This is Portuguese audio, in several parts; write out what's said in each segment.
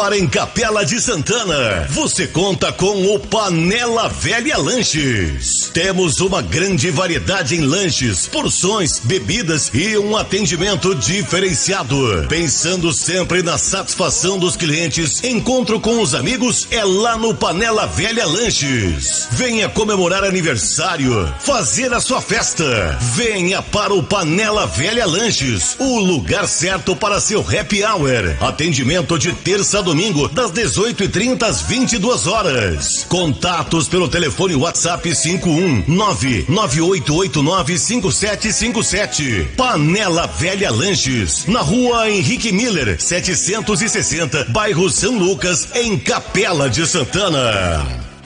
Em Capela de Santana, você conta com o Panela Velha Lanches. Temos uma grande variedade em lanches, porções, bebidas e um atendimento diferenciado. Pensando sempre na satisfação dos clientes, encontro com os amigos é lá no Panela Velha Lanches. Venha comemorar aniversário, fazer a sua festa. Venha para o Panela Velha Lanches, o lugar certo para seu happy hour. Atendimento de terça a domingo, das 18h30 às 22 horas. Contatos pelo telefone WhatsApp 51998895757. Panela Velha Lanches, na rua Henrique Miller, 760, bairro São Lucas, em Capela de Santana.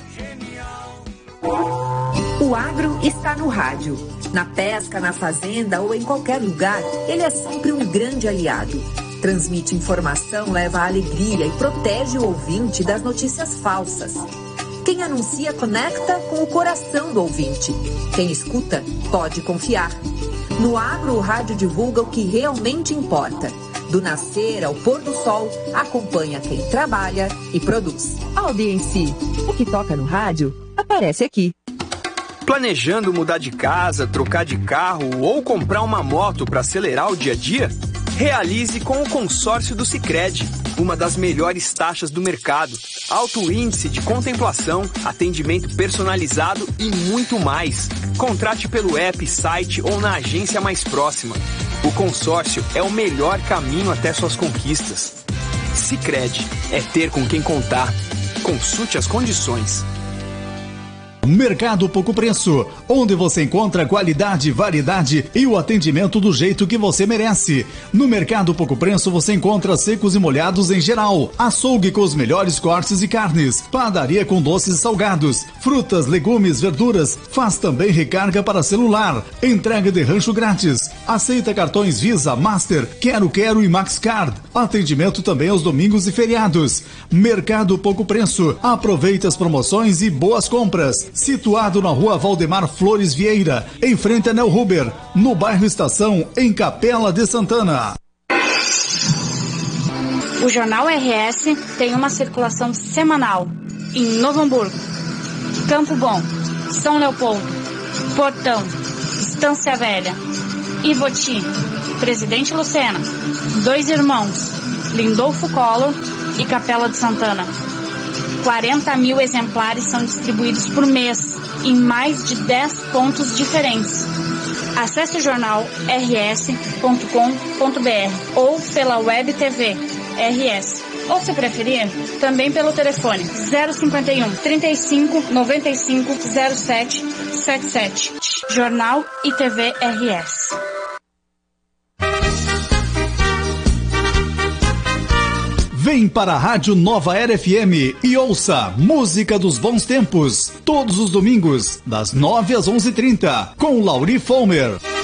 O agro está no rádio. Na pesca, na fazenda ou em qualquer lugar, ele é sempre um grande aliado. Transmite informação, leva alegria e protege o ouvinte das notícias falsas. Quem anuncia conecta com o coração do ouvinte. Quem escuta pode confiar. No agro, o rádio divulga o que realmente importa. Do nascer ao pôr do sol, acompanha quem trabalha e produz. Audiência. O que toca no rádio aparece aqui. Planejando mudar de casa, trocar de carro ou comprar uma moto para acelerar o dia a dia? Realize com o consórcio do Sicredi, uma das melhores taxas do mercado, alto índice de contemplação, atendimento personalizado e muito mais. Contrate pelo app, site ou na agência mais próxima. O consórcio é o melhor caminho até suas conquistas. Sicredi, é ter com quem contar. Consulte as condições. Mercado Pouco Preço, onde você encontra qualidade, variedade e o atendimento do jeito que você merece. No Mercado Pouco Preço você encontra secos e molhados em geral, açougue com os melhores cortes e carnes, padaria com doces e salgados, frutas, legumes, verduras, faz também recarga para celular, entrega de rancho grátis, aceita cartões Visa, Master, Quero e MaxCard, atendimento também aos domingos e feriados. Mercado Pouco Preço, aproveite as promoções e boas compras. Situado na rua Valdemar Flores Vieira, em frente a Nel Huber, no bairro Estação, em Capela de Santana. O Jornal RS tem uma circulação semanal em Novo Hamburgo, Campo Bom, São Leopoldo, Portão, Estância Velha, Ivoti, Presidente Lucena, Dois Irmãos, Lindolfo Collor e Capela de Santana. 40 mil exemplares são distribuídos por mês em mais de 10 pontos diferentes. Acesse o jornal rs.com.br ou pela web TV RS. Ou, se preferir, também pelo telefone 051 35 95 07 77. Jornal e TV RS. Vem para a Rádio Nova Era FM e ouça Música dos Bons Tempos, todos os domingos, das 9 às 11h30, com Lauri Fomer.